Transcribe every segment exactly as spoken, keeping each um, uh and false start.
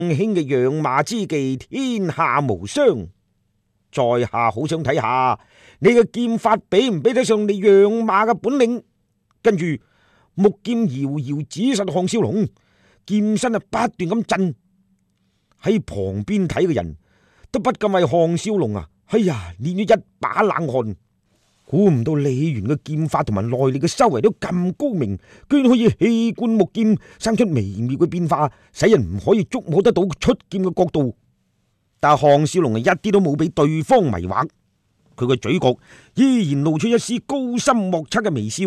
興嘅養馬之技，天下無雙。在下好想睇下你嘅劍法比唔比得上你養馬嘅本領。跟住木劍遙遙指實項少龍，劍身啊不斷咁震，喺旁邊睇嘅人都不禁為項少龍啊，哎呀，練咗一把冷汗。估唔到李元嘅劍法同埋內力嘅修為都咁高明，居然可以氣貫木劍，生出微妙嘅變化，使人唔可以捉摸得到出劍嘅角度。但係項少龍啊，一啲都冇俾對方迷惑，佢個嘴角依然露出一絲高深莫測嘅微笑。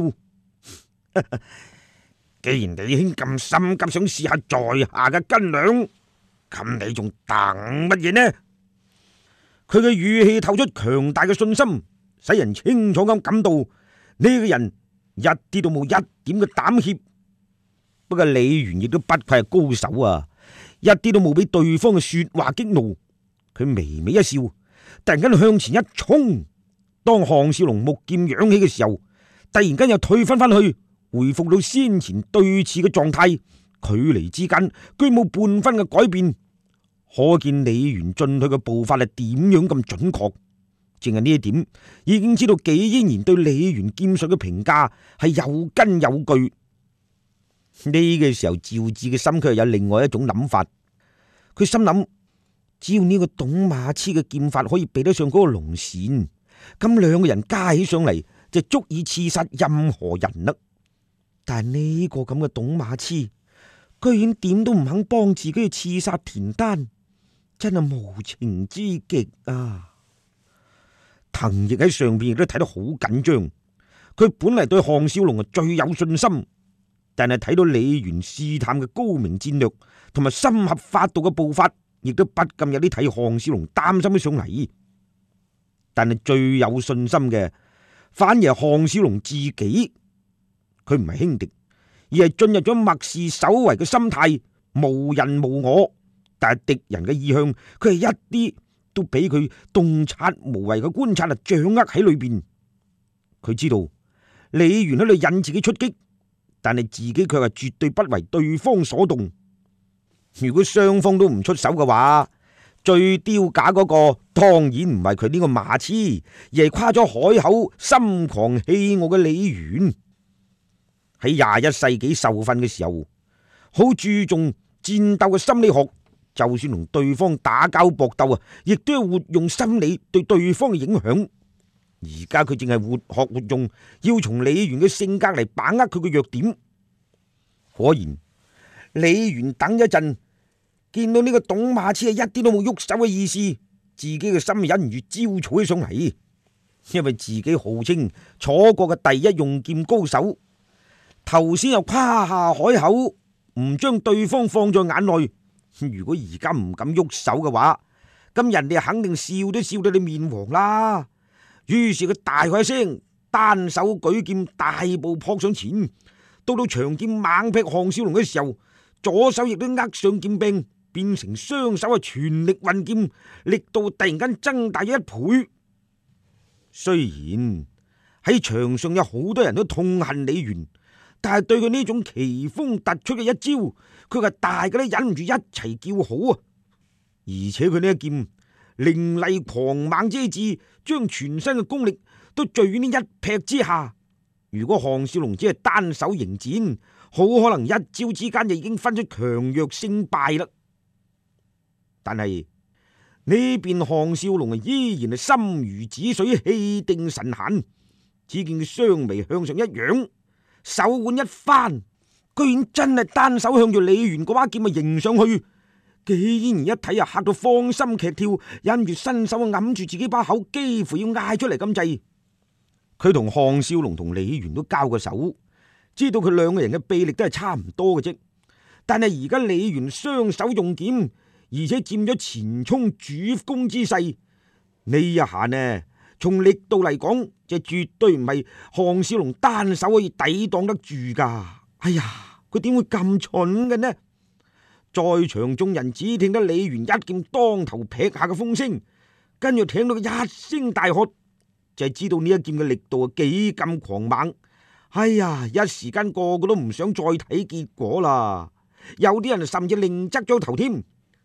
既然李兄咁心急想試下在下嘅斤兩，咁你仲等乜嘢呢？佢嘅語氣透出強大嘅信心，使人清楚咁感到呢個人一啲都冇一點嘅膽怯。不過李元亦都不愧係高手啊，一啲都冇俾對方嘅說話激怒。佢微微一笑，突然間向前一衝。當項少龍木劍揚起嘅時候，突然間又退翻翻去，回復到先前對峙嘅狀態，距離之間居冇半分嘅改變。可見李元進退嘅步伐係點樣咁準確。淨係呢一點，已經知道紀嫣然對李元劍術嘅評價係有根有據。呢個時候，趙志嘅心卻有另外一種諗法。佢心諗，只要呢個董馬痴嘅劍法可以比得上嗰個龍善，咁兩個人加起上嚟就足以刺殺任何人啦。但係呢個咁嘅董馬痴，居然點都唔肯幫自己去刺殺田丹，真係無情之極啊！藤亦喺上邊亦都睇得好緊張，佢本嚟對項少龍係最有信心，但係睇到李元試探嘅高明戰略同埋深合法度嘅步伐，亦都不禁有啲睇項少龍擔心起上嚟。但係最有信心嘅，反而係項少龍自己，佢唔係輕敵，而係進入咗默示守為嘅心態，無人無我。但係敵人嘅意向，佢係一啲都俾佢洞察無為嘅觀察啊，掌握喺裏邊。佢知道李元喺度引自己出擊，但係自己卻係絕對不為對方所動。如果雙方都唔出手嘅話，最丟架嗰個當然唔係佢呢個馬痴，而係跨咗海口、心狂氣傲嘅李元。喺廿一世紀受訓嘅時候，好注重戰鬥嘅心理學。就算同對方打交搏鬥啊，亦都要活用心理對對方嘅影響。而家佢淨係活學活用，要從李元嘅性格嚟把握佢嘅弱點。果然，李元等一陣，見到呢個董馬痴係一啲都冇喐手嘅意思，自己嘅心忍唔住焦躁起上嚟。因為自己號稱楚國嘅第一用劍高手，頭先又誇下海口，唔將對方放在眼內。如果而家唔敢喐手嘅話，咁人哋肯定笑都笑到你面黃啦。於是佢大喝一聲，單手舉劍大步撲上前，到到長劍猛劈項少龍嘅時候，左手亦都握上劍柄，變成雙手啊全力運劍，力度突然間增大咗一倍。雖然喺場上有好多人都痛恨李元，但係對佢呢種奇峰突出嘅一招，佢係大家都忍唔住一齊叫好啊！而且佢呢一劍凌厲狂猛之至，將全身嘅功力都聚於呢一劈之下。如果項少龍只係單手迎戰，好可能一招之間就已經分出強弱勝敗啦。但係呢邊項少龍啊，依然係心如止水，氣定神閒。只見佢雙眉向上一揚，手腕一翻，居然真係單手向住李元嗰把劍啊迎上去。紀嫣然一睇啊，嚇到芳心劇跳，忍住伸手揞住自己把口，幾乎要嗌出嚟咁滯。佢同項少龍同李元都交過手，知道佢兩個人嘅臂力都係差唔多嘅啫。但係而家李元雙手用劍，而且佔咗前衝主攻之勢，呢一下呢，從力度嚟講，就絕對唔係項少龍單手可以抵擋得住噶。哎呀，佢點會咁蠢嘅呢？在場眾人只聽得李元一劍當頭劈下嘅風聲，跟住聽到佢一聲大喝，就係知道呢一劍嘅力度係幾咁狂猛。哎呀，一時間個個都唔想再睇結果啦，有啲人甚至另側咗頭添。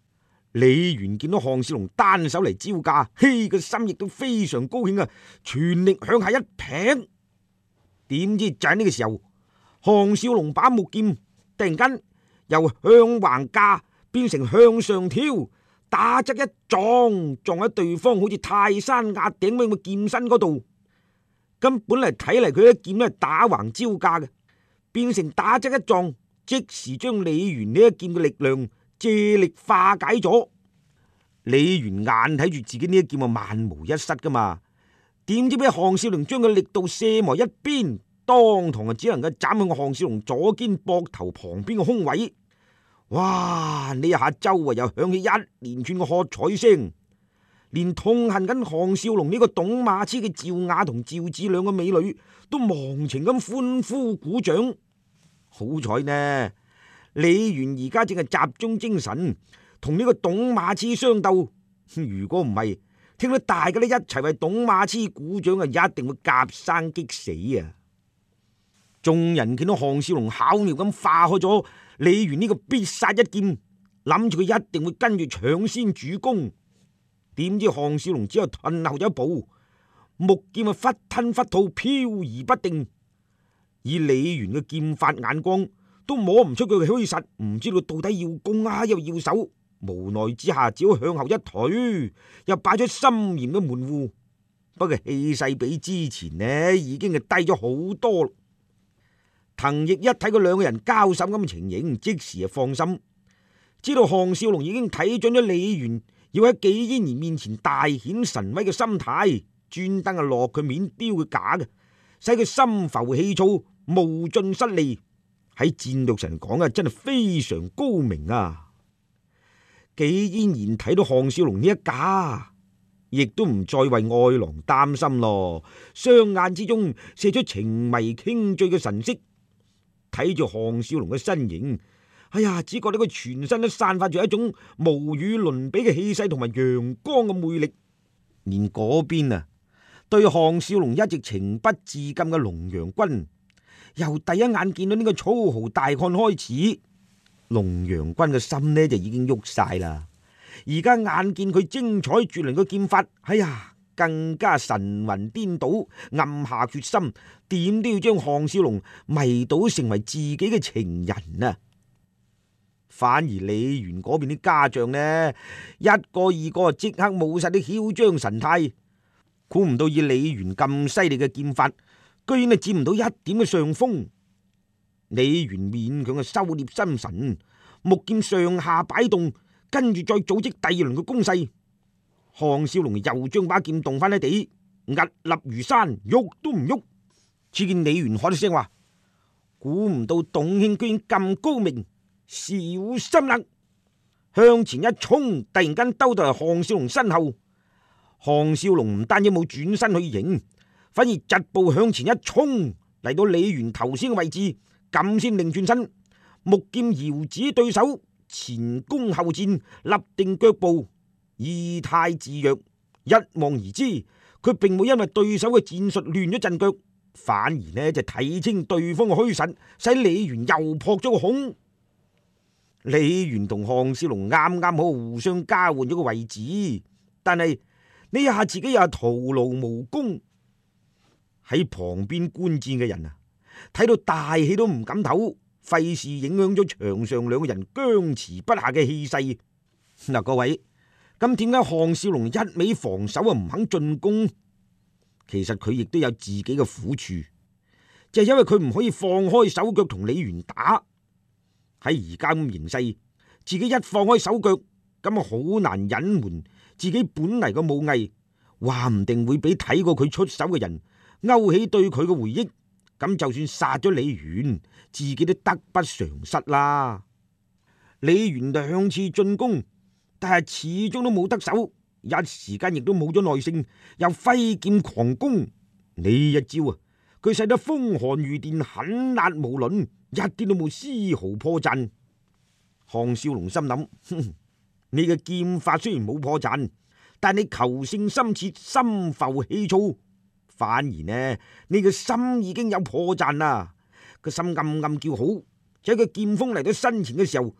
李元見到項少龍單手嚟招架，嘿，個心亦都非常高興啊，全力向下一劈。點知就喺呢個時候，項少龍把木劍突然間由向橫架變成向上挑，打側一撞，撞喺對方好似泰山壓頂咁嘅劍身嗰度。咁本嚟睇嚟佢一劍咧打橫招架嘅，變成打側一撞，即時將李元呢一劍嘅力量借力化解咗。李元眼睇住自己呢一劍啊萬無一失噶嘛，點知俾項少龍將個力度射埋一邊，當堂啊只能夠斬向項少龍左肩膊頭旁邊嘅胸位。哇！呢下周圍又響起一連串嘅喝彩聲，連痛恨緊項少龍呢個董馬痴嘅趙雅同趙子兩個美女都忘情咁歡呼鼓掌。好彩呢，李元而家正係集中精神同呢個董馬痴相鬥，如果唔係，聽到大家都一齊為董馬痴鼓掌啊，一定會夾生激死啊！眾人見到項少龍巧妙咁化開咗李元呢個必殺一劍，諗住佢一定會跟住搶先主攻，點知項少龍只有退後一步，木劍啊忽吞忽吐，飄移不定。以李元嘅劍法眼光都摸唔出佢嘅虛實，唔知道到底要攻啊又要守，無奈之下只好向後一退，又擺出森嚴嘅門戶。不過氣勢比之前呢已經係低咗好多。滕毅一睇佢兩個人交手咁嘅情形，即時就放心，知道項少龍已經睇準咗李元要喺紀嫣然面前大顯神威嘅心態，專登係落佢面丟佢假嘅，使佢心浮氣躁，無盡失利。喺戰略上講啊，真係非常高明啊！紀嫣然睇到項少龍呢一架，亦都唔再為愛郎擔心咯，雙眼之中射出情迷傾醉嘅神色。睇住項少龍嘅身形，哎呀，只覺得佢全身都散發住一種無與倫比嘅氣勢同埋陽光嘅魅力。連嗰邊啊，對項少龍一直情不自禁嘅龍陽君，由第一眼見到呢個粗豪大漢開始，龍陽君嘅心呢就已經喐晒啦。而家眼見佢精彩絕倫嘅劍法，哎呀，更加神魂顛倒，暗下決心，點都要將項少龍迷倒成為自己嘅情人啊！反而李元嗰邊啲家將呢，一個二個即刻冇晒啲囂張神態，估唔到以李元咁犀利嘅劍法，居然係佔唔到一點嘅上風。李元勉強嘅收斂心神，木劍上下擺動，跟住再組織第二輪嘅攻勢。項少龍又將把劍動翻喺地，屹立如山，喐都唔喐。只見李元喝一聲話：估唔到董卿居然咁高明，小心啦！向前一衝，突然間兜到嚟項少龍身後。項少龍唔單止冇轉身去迎，反而疾步向前一衝，嚟到李元頭先嘅位置，咁先擰轉身，木劍遙指對手，前攻後戰，立定腳步，意態自若。一望而知，佢並冇因為對手嘅戰術亂咗陣腳，反而呢就睇清對方嘅虛實，使李元又撲咗個空。李元同項少龍啱啱好互相交換咗個位置，但係呢一下自己又係徒勞無功。喺旁邊觀戰嘅人啊，睇到大氣都唔敢唞，費事影響咗場上兩個人僵持不下嘅氣勢。嗱，各位，咁點解項少龍一味防守啊，唔肯進攻？其實佢亦都有自己嘅苦處，就係因為佢唔可以放開手腳同李元打。喺而家咁形勢，自己一放開手腳，咁啊好難隱瞞自己本嚟嘅武藝，話唔定會俾睇過佢出手嘅人勾起對佢嘅回憶。咁就算殺咗李元，自己都得不償失啦。李元兩次進攻，但係始終都冇得手，一時間亦都冇咗耐性，又揮劍狂攻。呢一招啊，佢使得風寒如電，狠辣無倫，一啲都冇絲毫破綻。項少龍心諗：哼，你嘅劍法雖然冇破綻，但你求勝心切，心浮氣躁，反而呢，你嘅心已經有破綻啦。個心暗暗叫好，喺佢劍鋒嚟到身前嘅時候，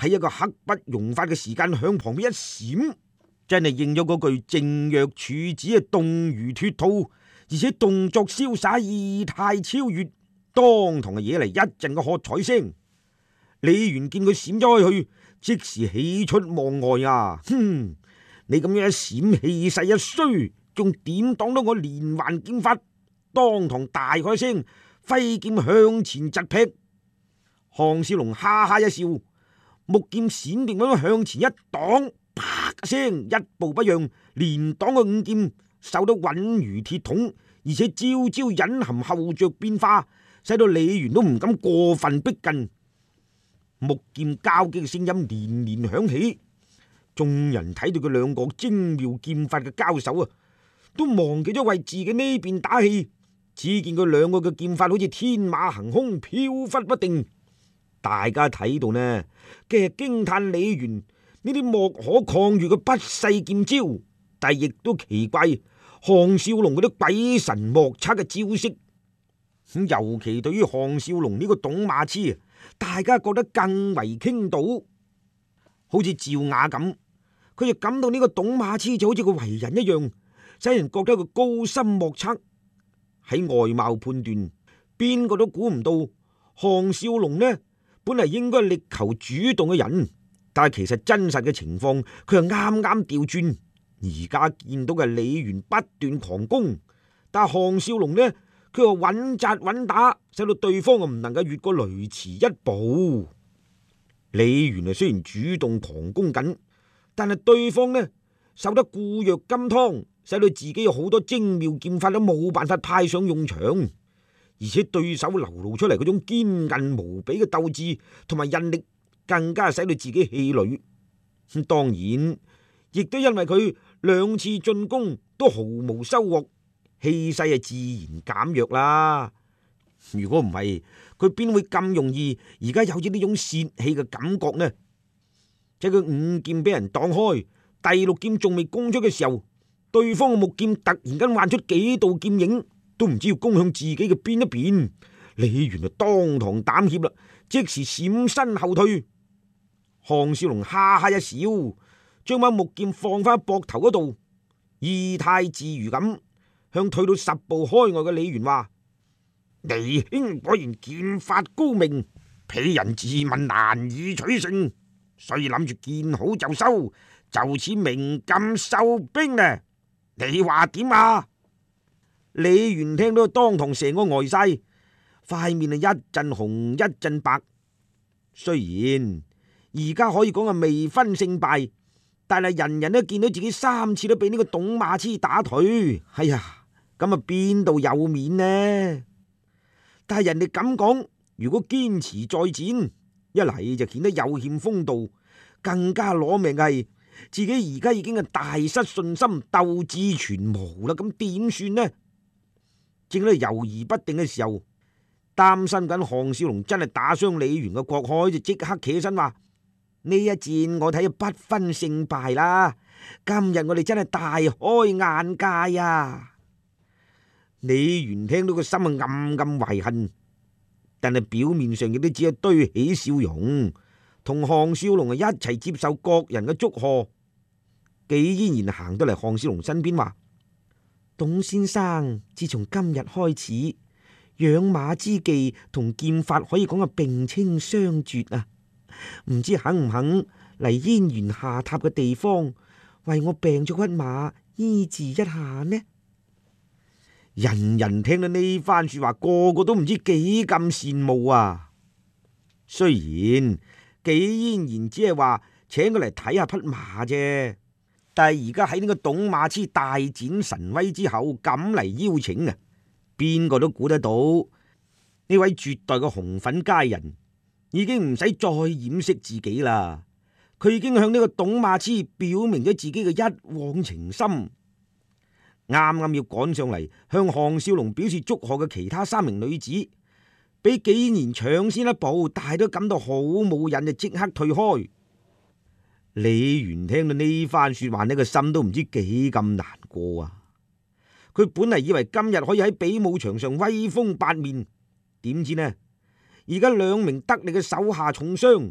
喺一個刻不容緩嘅時間向旁邊一閃，真係應咗嗰句靜若處子啊，動如脫兔，而且動作瀟灑，意態超越，當堂嘅惹嚟一陣嘅喝彩聲。李元見佢閃咗開去，即時喜出望外啊！哼，你咁樣一閃，氣勢一衰，仲點擋到我連環劍法？當堂大喝一聲，揮劍向前疾劈。項少龍哈哈一笑，木劍閃電咁向前一擋，啪一聲，一步不讓，連擋個五劍，受得穩如鐵桶，而且招招隱含後着變化，使到李元都唔敢過分逼近。木劍交擊嘅聲音連連響起，眾人睇到佢兩個精妙劍法嘅交手啊，都忘記咗為自己呢邊打氣。只見佢兩個嘅劍法好似天馬行空，飄忽不定。大家睇到呢，既係驚嘆李元呢啲莫可抗御嘅不世劍招，但亦都奇怪項少龍嗰啲鬼神莫測嘅招式。咁尤其對於項少龍呢個董馬痴，大家覺得更為傾倒。好似趙雅咁，佢就感到呢個董馬痴就好似個為人一樣，使人覺得佢高深莫測。喺外貌判斷，邊個都估唔到項少龍呢，本嚟應該力求主動嘅人，但係其實真實嘅情況，佢係啱啱調轉。而家見到嘅李元不斷狂攻，但係項少龍呢，佢話穩紮穩打，使到對方唔能夠越過雷池一步。李元啊，雖然主動狂攻緊，但係對方呢，守得固若金湯，使到自己有好多精妙劍法都冇辦法派上用場。而且對手流露出嚟嗰種堅韌無比嘅鬥志同埋韌力，更加使到自己氣餒。咁當然亦都因為佢兩次進攻都毫無收穫，氣勢係自然減弱啦。如果唔係，佢邊會咁容易而家有咗呢種泄氣嘅感覺呢？即係佢五劍俾人擋開，第六劍仲未攻出嘅時候，對方嘅木劍突然間幻出幾道劍影，都唔知要攻向自己嘅邊一邊。李元就當堂膽怯啦，即時閃身後退。項少龍哈哈一笑，將把木劍放翻膊頭嗰度，意態自如咁向退到十步開外嘅李元話：李兄果然劍法高明，鄙人自問難以取勝，所以諗住見好就收，就此鳴金收兵呢？你話點啊？李元聽到當堂成個呆晒，塊面啊一陣紅一陣白。雖然而家可以講係未分勝敗，但係人人都見到自己三次都俾呢個董馬痴打退，哎呀，咁啊邊度有面呢？但係人哋咁講，如果堅持再戰，一嚟就顯得有欠風度，更加攞命嘅係自己而家已經係大失信心，鬥志全無啦，咁點算呢？正喺度猶豫不定嘅時候，擔心緊項少龍真係打傷李元嘅國海，就即刻企起身話：呢一戰我睇不分勝敗啦，今日我哋真係大開眼界啊！李元聽到個心啊暗暗懷恨，但係表面上亦都只係堆起笑容，同項少龍啊一齊接受各人嘅祝賀。紀嫣然行到嚟項少龍身邊話：董先生，自從今日開始，養馬之技同劍法可以講係並稱雙絕啊！唔知肯唔肯嚟燕園下榻嘅地方，為我病咗匹馬醫治一下呢？人人聽到呢番說話，個個都唔知幾咁羨慕啊！雖然紀嫣然只係話請佢嚟睇下匹馬啫，但係而家喺呢個董馬痴大展神威之後，咁嚟邀請啊，邊個都估得到呢位絕代嘅紅粉佳人已經唔使再掩飾自己啦。佢已經向呢個董馬痴表明咗自己嘅一往情深。啱啱要趕上嚟向項少龍表示祝賀嘅其他三名女子，俾紀然搶先一步，但係都感到好冇癮，就即刻退開。李元聽到呢番說話，呢個心都唔知幾咁難過啊！佢本嚟以為今日可以喺比武場上威風八面，點知呢？而家兩名得力嘅手下重傷，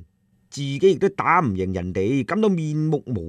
自己亦都打唔贏人哋，感到面目無